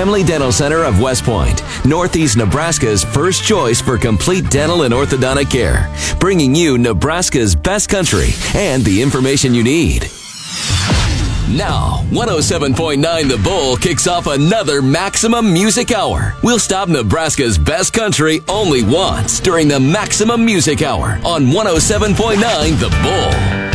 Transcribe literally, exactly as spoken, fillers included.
Family Dental Center of West Point, Northeast Nebraska's first choice for complete dental and orthodontic care, bringing you Nebraska's best country and the information you need. Now, one oh seven point nine The Bull kicks off another Maximum Music Hour. We'll stop Nebraska's best country only once during the Maximum Music Hour on one oh seven point nine The Bull.